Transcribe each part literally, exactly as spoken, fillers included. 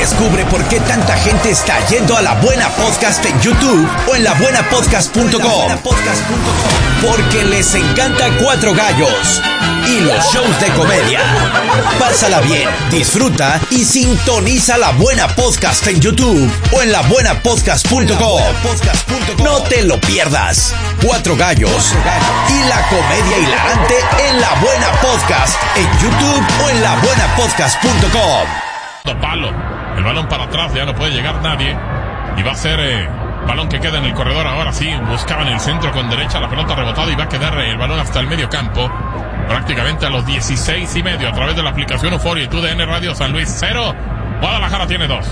Descubre por qué tanta gente está yendo a La Buena Podcast en YouTube o en la buena podcast punto com. Porque les encanta Cuatro Gallos y los shows de comedia. Pásala bien, disfruta y sintoniza La Buena Podcast en YouTube o en la buena podcast punto com. No te lo pierdas. Cuatro Gallos y la comedia hilarante en La Buena Podcast en YouTube o en la buena podcast punto com. Palo, el balón para atrás, ya no puede llegar nadie y va a ser eh, balón que queda en el corredor. Ahora sí, buscaba en el centro con derecha, la pelota rebotada y va a quedar eh, el balón hasta el medio campo, prácticamente a los dieciséis y medio a través de la aplicación Euforia y T U D N Radio. San Luis cero, Guadalajara tiene dos.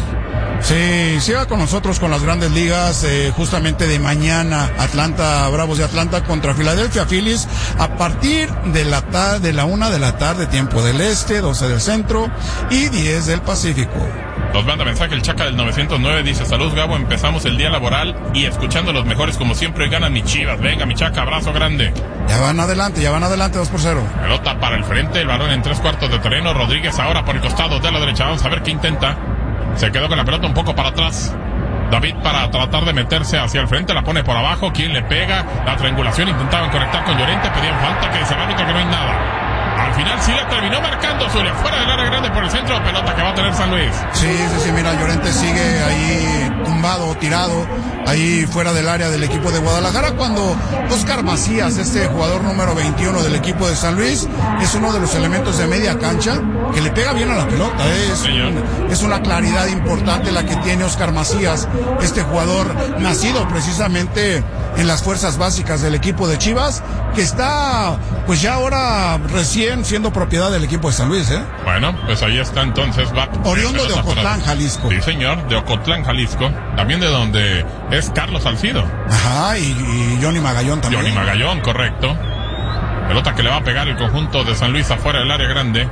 Sí, siga con nosotros con las grandes ligas, eh, justamente de mañana, Atlanta, Bravos de Atlanta contra Philadelphia Phillies, a partir de la tarde, de la una de la tarde, tiempo del este, doce del centro y diez del Pacífico. Nos manda mensaje el Chaca del novecientos nueve, dice: salud Gabo, empezamos el día laboral y escuchando los mejores como siempre, ganan mis Chivas. Venga mi Chaca, abrazo grande. Ya van adelante, ya van adelante, dos por cero. Pelota para el frente, el balón en tres cuartos de terreno, Rodríguez ahora por el costado de la derecha, vamos a ver qué intenta. Se quedó con la pelota un poco para atrás. David para tratar de meterse hacia el frente, la pone por abajo. ¿Quién le pega? La triangulación, intentaban conectar con Llorente, pedían falta, que dice el árbitro que no hay nada. Al final sí la terminó marcando Zulia, fuera del área grande por el centro, pelota que va a tener San Luis. Sí, sí, sí, mira, Llorente sigue ahí tumbado, tirado, ahí fuera del área del equipo de Guadalajara, cuando Oscar Macías, este jugador número veintiuno del equipo de San Luis, es uno de los elementos de media cancha que le pega bien a la pelota. Es, un, es una claridad importante la que tiene Oscar Macías, este jugador nacido precisamente en las fuerzas básicas del equipo de Chivas, que está pues ya ahora recién siendo propiedad del equipo de San Luis, ¿eh? Bueno, pues ahí está entonces. Va, Oriundo de Ocotlán, para... Jalisco. Sí, señor, de Ocotlán, Jalisco. También de donde es Carlos Salcido. Ajá, y, y Johnny Magallón también. Johnny Magallón, correcto. Pelota que le va a pegar el conjunto de San Luis afuera del área grande,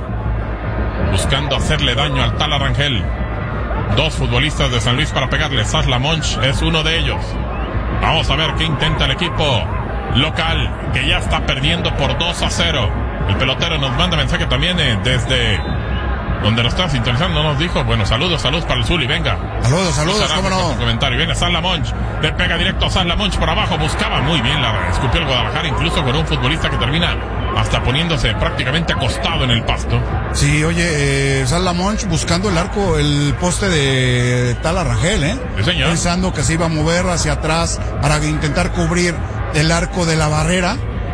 buscando hacerle daño al Tala Rangel. Dos futbolistas de San Luis para pegarle. Sasla Monch es uno de ellos. Vamos a ver qué intenta el equipo local, que ya está perdiendo por dos a cero. El pelotero nos manda mensaje también eh, desde donde nos está sintonizando. Nos dijo, bueno, saludos, saludos para el Zuli, venga. Saludos, saludos, cómo no. Comentario. Viene Sasla Monch, le pega directo a Sasla Monch por abajo, buscaba muy bien, la escupió el Guadalajara, incluso con un futbolista que termina hasta poniéndose prácticamente acostado en el pasto. Sí, oye, eh, Sasla Monch buscando el arco, el poste de Tala Rangel, ¿eh? Sí, señor. Pensando que se iba a mover hacia atrás para intentar cubrir el arco de la barrera.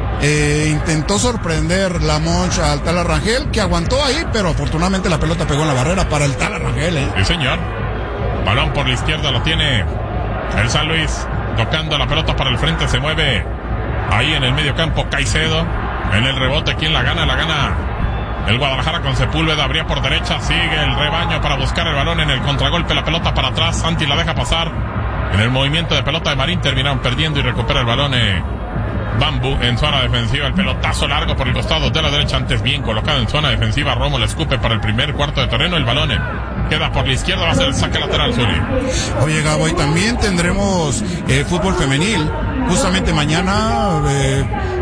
Eh, intentó sorprender la Monch al Tala Rangel, que aguantó ahí, pero afortunadamente la pelota pegó en la barrera para el Tala Rangel, ¿eh? Sí, señor. Balón por la izquierda lo tiene el San Luis, tocando la pelota para el frente, se mueve ahí en el medio campo Caicedo. En el rebote, ¿quién la gana? La gana el Guadalajara con Sepúlveda, abría por derecha, sigue el rebaño para buscar el balón en el contragolpe, la pelota para atrás, Santi la deja pasar. En el movimiento de pelota de Marín terminaron perdiendo y recupera el balón eh, Bambu en zona defensiva, el pelotazo largo por el costado de la derecha, antes bien colocado en zona defensiva, Romo le escupe para el primer cuarto de terreno, el balón eh, queda por la izquierda, va a ser el saque lateral, Zuli. Oye, Gabo, y también tendremos eh, fútbol femenil, justamente mañana. eh,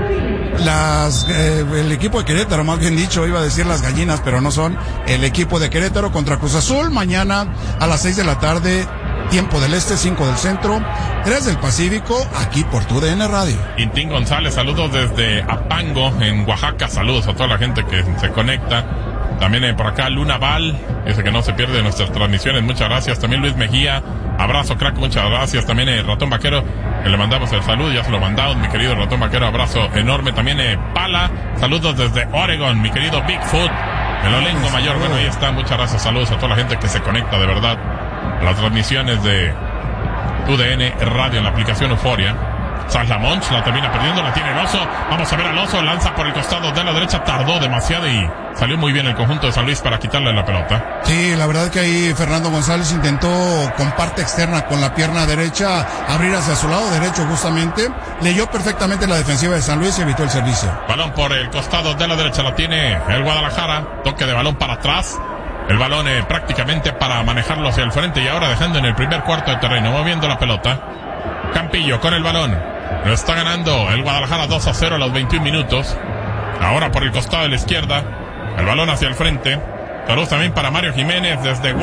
Las, eh, el equipo de Querétaro, más bien dicho, iba a decir las gallinas, pero no son. El equipo de Querétaro contra Cruz Azul, mañana a las seis de la tarde, tiempo del este, cinco del centro, tres del Pacífico, aquí por T U D N Radio. Intín González, saludos desde Apango, en Oaxaca, saludos a toda la gente que se conecta. También eh, por acá Luna Val, ese que no se pierde nuestras transmisiones, muchas gracias. También Luis Mejía, abrazo crack, muchas gracias. También eh, Ratón Vaquero, que le mandamos el saludo, ya se lo mandamos, mi querido Ratón Vaquero, abrazo enorme. También eh, Pala, saludos desde Oregon, mi querido Bigfoot, el Olengo Mayor, bueno, ahí está, muchas gracias, saludos a toda la gente que se conecta de verdad a las transmisiones de T U D N Radio en la aplicación Euforia. Sasla Monch la termina perdiendo, la tiene el Oso, vamos a ver al Oso, lanza por el costado de la derecha, tardó demasiado y salió muy bien el conjunto de San Luis para quitarle la pelota. Sí, la verdad que ahí Fernando González intentó con parte externa, con la pierna derecha, abrir hacia su lado derecho justamente, leyó perfectamente la defensiva de San Luis y evitó el servicio. Balón por el costado de la derecha, la tiene el Guadalajara, toque de balón para atrás, el balón eh, prácticamente para manejarlo hacia el frente y ahora dejando en el primer cuarto de terreno, moviendo la pelota. Campillo con el balón. Lo está ganando el Guadalajara dos a cero a los veintiún minutos. Ahora por el costado de la izquierda. El balón hacia el frente. Saludos también para Mario Jiménez desde